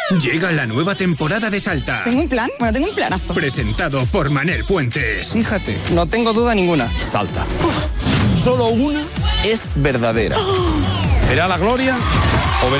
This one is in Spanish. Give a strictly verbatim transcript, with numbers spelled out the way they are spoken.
Llega la nueva temporada de Salta. ¿Tengo un plan? Bueno, tengo un planazo. Presentado por Manel Fuentes. Fíjate, no tengo duda ninguna. Salta. Uf. Solo una es verdadera. ¿Verá la gloria o verá